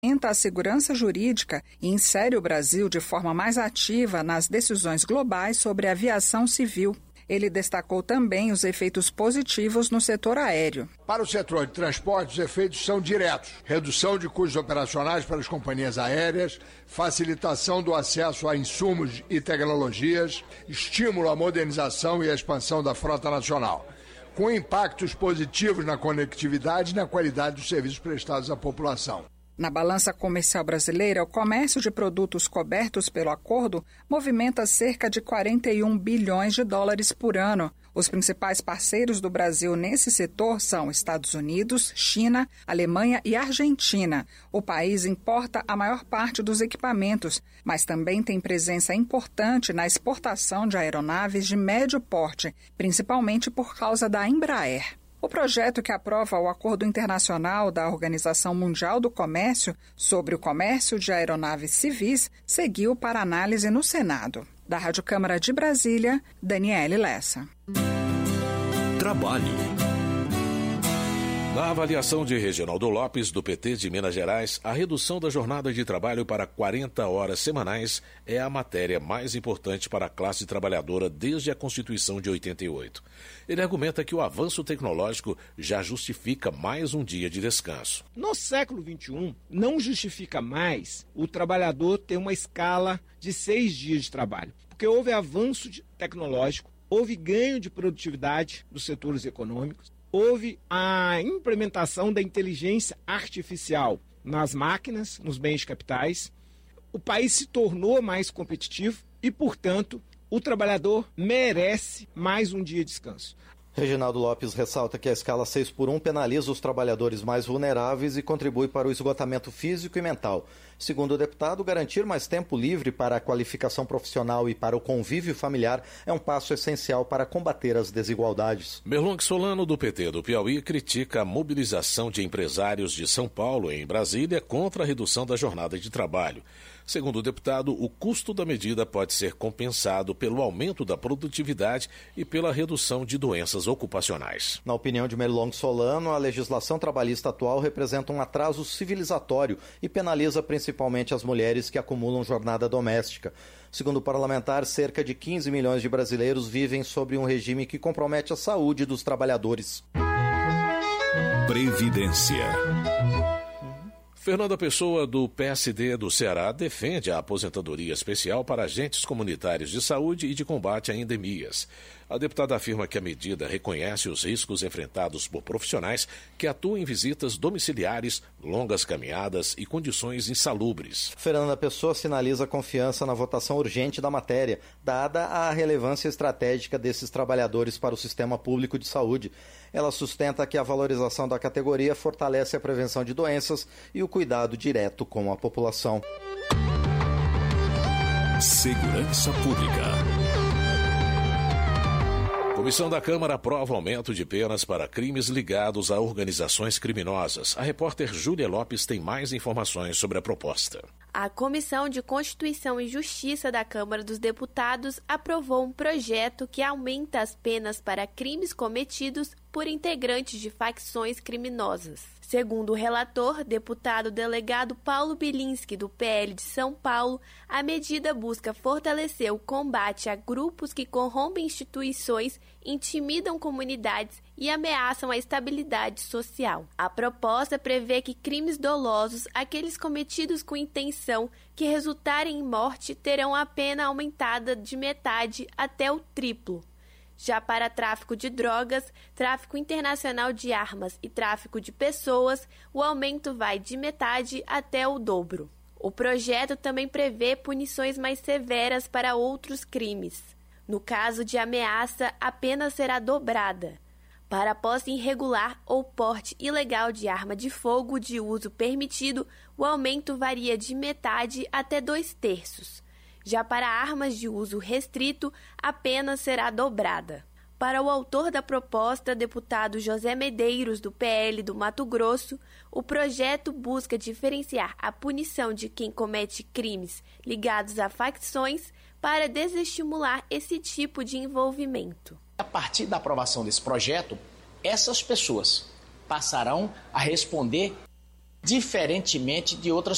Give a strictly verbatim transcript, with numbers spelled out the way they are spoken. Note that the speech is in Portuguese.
aumenta a segurança jurídica e insere o Brasil de forma mais ativa nas decisões globais sobre aviação civil. Ele destacou também os efeitos positivos no setor aéreo. Para o setor de transporte, os efeitos são diretos. Redução de custos operacionais para as companhias aéreas, facilitação do acesso a insumos e tecnologias, estímulo à modernização e à expansão da frota nacional, com impactos positivos na conectividade e na qualidade dos serviços prestados à população. Na balança comercial brasileira, o comércio de produtos cobertos pelo acordo movimenta cerca de quarenta e um bilhões de dólares por ano. Os principais parceiros do Brasil nesse setor são Estados Unidos, China, Alemanha e Argentina. O país importa a maior parte dos equipamentos, mas também tem presença importante na exportação de aeronaves de médio porte, principalmente por causa da Embraer. O projeto que aprova o Acordo Internacional da Organização Mundial do Comércio sobre o comércio de aeronaves civis seguiu para análise no Senado. Da Rádio Câmara de Brasília, Daniele Lessa. Trabalho. Na avaliação de Reginaldo Lopes, do P T de Minas Gerais, a redução da jornada de trabalho para quarenta horas semanais é a matéria mais importante para a classe trabalhadora desde a Constituição de oitenta e oito. Ele argumenta que o avanço tecnológico já justifica mais um dia de descanso. No século vinte e um, não justifica mais o trabalhador ter uma escala de seis dias de trabalho, porque houve avanço tecnológico, houve ganho de produtividade dos setores econômicos, houve a implementação da inteligência artificial nas máquinas, nos bens de capitais. O país se tornou mais competitivo e, portanto, o trabalhador merece mais um dia de descanso. Reginaldo Lopes ressalta que a escala seis por um penaliza os trabalhadores mais vulneráveis e contribui para o esgotamento físico e mental. Segundo o deputado, garantir mais tempo livre para a qualificação profissional e para o convívio familiar é um passo essencial para combater as desigualdades. Merlong Solano, do P T do Piauí, critica a mobilização de empresários de São Paulo em Brasília contra a redução da jornada de trabalho. Segundo o deputado, o custo da medida pode ser compensado pelo aumento da produtividade e pela redução de doenças ocupacionais. Na opinião de Merlong Solano, a legislação trabalhista atual representa um atraso civilizatório e penaliza principalmente as mulheres que acumulam jornada doméstica. Segundo o parlamentar, cerca de quinze milhões de brasileiros vivem sob um regime que compromete a saúde dos trabalhadores. Previdência. Fernanda Pessoa, do P S D do Ceará, defende a aposentadoria especial para agentes comunitários de saúde e de combate a endemias. A deputada afirma que a medida reconhece os riscos enfrentados por profissionais que atuam em visitas domiciliares, longas caminhadas e condições insalubres. Fernanda Pessoa sinaliza confiança na votação urgente da matéria, dada a relevância estratégica desses trabalhadores para o sistema público de saúde. Ela sustenta que a valorização da categoria fortalece a prevenção de doenças e o cuidado direto com a população. Segurança Pública. Comissão da Câmara aprova aumento de penas para crimes ligados a organizações criminosas. A repórter Júlia Lopes tem mais informações sobre a proposta. A Comissão de Constituição e Justiça da Câmara dos Deputados aprovou um projeto que aumenta as penas para crimes cometidos por integrantes de facções criminosas. Segundo o relator, deputado delegado Paulo Bilinski, do P L de São Paulo, a medida busca fortalecer o combate a grupos que corrompem instituições, intimidam comunidades e ameaçam a estabilidade social. A proposta prevê que crimes dolosos, aqueles cometidos com intenção que resultarem em morte, terão a pena aumentada de metade até o triplo. Já para tráfico de drogas, tráfico internacional de armas e tráfico de pessoas, o aumento vai de metade até o dobro. O projeto também prevê punições mais severas para outros crimes. No caso de ameaça, a pena será dobrada. Para posse irregular ou porte ilegal de arma de fogo de uso permitido, o aumento varia de metade até dois terços. Já para armas de uso restrito, a pena será dobrada. Para o autor da proposta, deputado José Medeiros, do P L do Mato Grosso, o projeto busca diferenciar a punição de quem comete crimes ligados a facções para desestimular esse tipo de envolvimento. A partir da aprovação desse projeto, essas pessoas passarão a responder diferentemente de outras